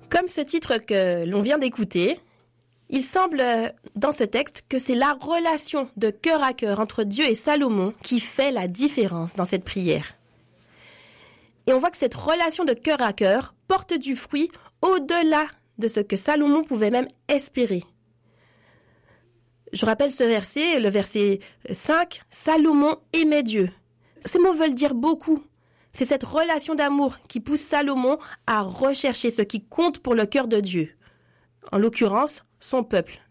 Comme ce titre que l'on vient d'écouter, il semble dans ce texte que c'est la relation de cœur à cœur entre Dieu et Salomon qui fait la différence dans cette prière. Et on voit que cette relation de cœur à cœur porte du fruit au-delà de ce que Salomon pouvait même espérer. Je rappelle ce verset, le verset 5, « Salomon aimait Dieu ». Ces mots veulent dire beaucoup. C'est cette relation d'amour qui pousse Salomon à rechercher ce qui compte pour le cœur de Dieu. En l'occurrence, son peuple.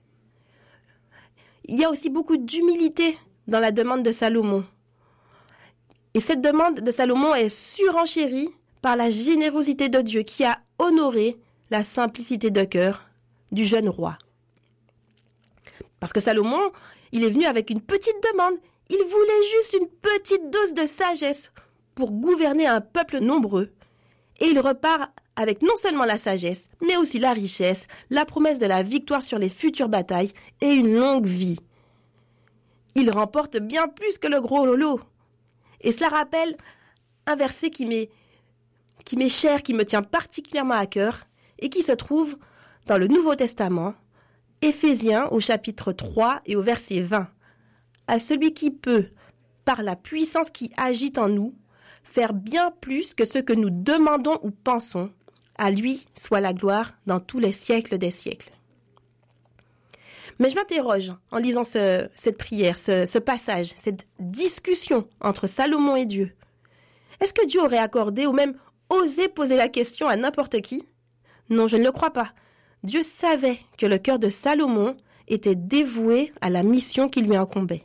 Il y a aussi beaucoup d'humilité dans la demande de Salomon. Et cette demande de Salomon est surenchérie par la générosité de Dieu qui a honoré la simplicité de cœur du jeune roi. Parce que Salomon, il est venu avec une petite demande. Il voulait juste une petite dose de sagesse pour gouverner un peuple nombreux. Et il repart avec non seulement la sagesse, mais aussi la richesse, la promesse de la victoire sur les futures batailles et une longue vie. Il remporte bien plus que le gros lot. Et cela rappelle un verset qui m'est cher, qui me tient particulièrement à cœur et qui se trouve dans le Nouveau Testament, Éphésiens au chapitre 3 et au verset 20. À celui qui peut, par la puissance qui agit en nous, faire bien plus que ce que nous demandons ou pensons, à lui soit la gloire dans tous les siècles des siècles. Mais je m'interroge en lisant cette prière, ce passage, cette discussion entre Salomon et Dieu. Est-ce que Dieu aurait accordé ou même osé poser la question à n'importe qui? Non, je ne le crois pas. Dieu savait que le cœur de Salomon était dévoué à la mission qui lui incombait.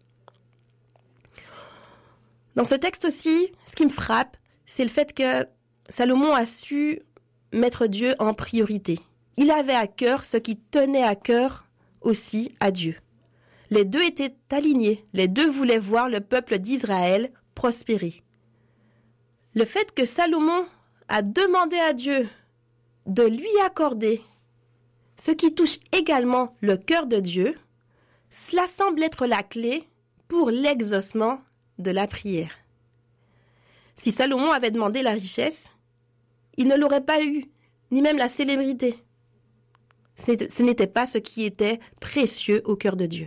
Dans ce texte aussi, ce qui me frappe, c'est le fait que Salomon a su mettre Dieu en priorité. Il avait à cœur ce qui tenait à cœur aussi à Dieu. Les deux étaient alignés, les deux voulaient voir le peuple d'Israël prospérer. Le fait que Salomon a demandé à Dieu de lui accorder ce qui touche également le cœur de Dieu, cela semble être la clé pour l'exaucement de la prière. Si Salomon avait demandé la richesse, il ne l'aurait pas eu, ni même la célébrité. Ce n'était pas ce qui était précieux au cœur de Dieu.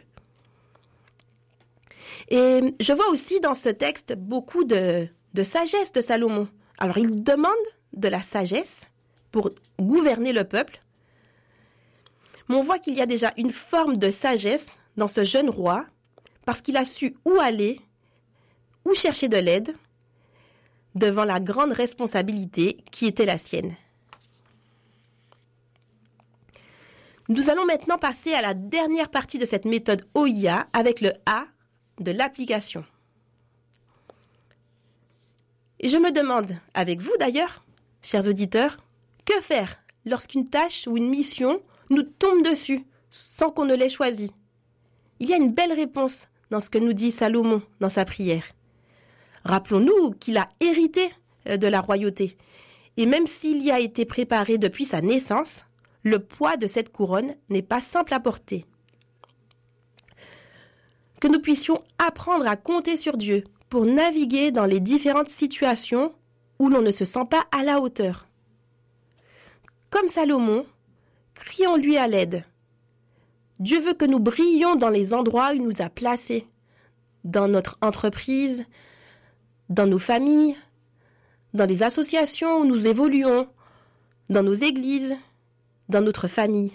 Et je vois aussi dans ce texte beaucoup de sagesse de Salomon. Alors, il demande de la sagesse pour gouverner le peuple. Mais on voit qu'il y a déjà une forme de sagesse dans ce jeune roi, parce qu'il a su où aller, où chercher de l'aide, devant la grande responsabilité qui était la sienne. Nous allons maintenant passer à la dernière partie de cette méthode OIA avec le A de l'application. Et je me demande, avec vous d'ailleurs, chers auditeurs, que faire lorsqu'une tâche ou une mission nous tombe dessus sans qu'on ne l'ait choisie? Il y a une belle réponse dans ce que nous dit Salomon dans sa prière. Rappelons-nous qu'il a hérité de la royauté. Et même s'il y a été préparé depuis sa naissance, le poids de cette couronne n'est pas simple à porter. Que nous puissions apprendre à compter sur Dieu pour naviguer dans les différentes situations où l'on ne se sent pas à la hauteur. Comme Salomon, crions-lui à l'aide. Dieu veut que nous brillions dans les endroits où il nous a placés, dans notre entreprise, dans nos familles, dans les associations où nous évoluons, dans nos églises, dans notre famille.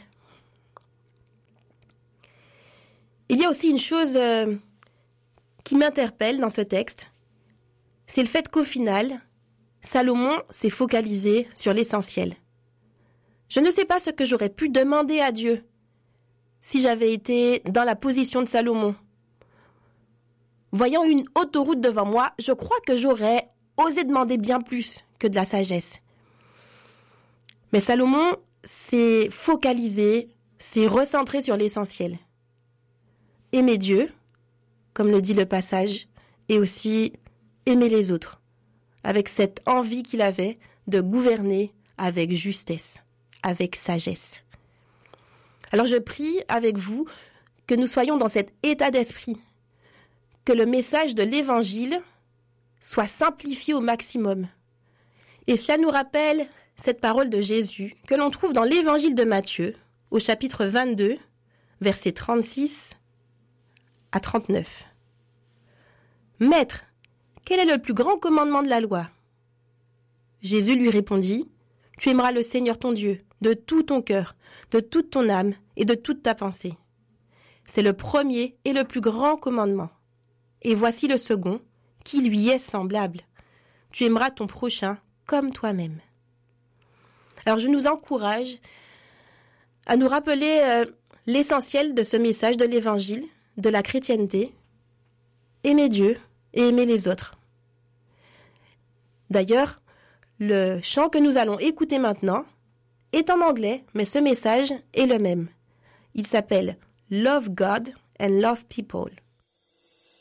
Il y a aussi une chose qui m'interpelle dans ce texte, c'est le fait qu'au final, Salomon s'est focalisé sur l'essentiel. Je ne sais pas ce que j'aurais pu demander à Dieu si j'avais été dans la position de Salomon. Voyant une autoroute devant moi, je crois que j'aurais osé demander bien plus que de la sagesse. Mais Salomon s'est focalisé, s'est recentré sur l'essentiel. Aimer Dieu, comme le dit le passage, et aussi aimer les autres, avec cette envie qu'il avait de gouverner avec justesse, avec sagesse. Alors je prie avec vous que nous soyons dans cet état d'esprit, que le message de l'Évangile soit simplifié au maximum. Et cela nous rappelle cette parole de Jésus que l'on trouve dans l'évangile de Matthieu, au chapitre 22, versets 36 à 39. « Maître, quel est le plus grand commandement de la loi ?» Jésus lui répondit, « Tu aimeras le Seigneur ton Dieu de tout ton cœur, de toute ton âme et de toute ta pensée. C'est le premier et le plus grand commandement. Et voici le second, qui lui est semblable. Tu aimeras ton prochain comme toi-même. » Alors je nous encourage à nous rappeler l'essentiel de ce message de l'Évangile, de la chrétienté. Aimer Dieu et aimer les autres. D'ailleurs, le chant que nous allons écouter maintenant est en anglais, mais ce message est le même. Il s'appelle « Love God and Love People ».